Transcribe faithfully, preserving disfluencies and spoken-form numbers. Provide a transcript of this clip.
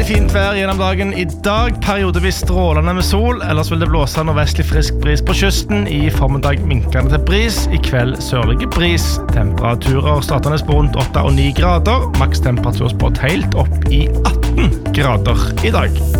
fint vær gjennom dagen I dag, periodevis strålende med sol, ellers vil det blåse nordvestlig frisk bris på kysten, I formiddag minkende til bris, I kveld sørlige bris, temperaturer startende på rundt åtte og ni grader, maks temperatur spådd helt opp I atten grader I dag.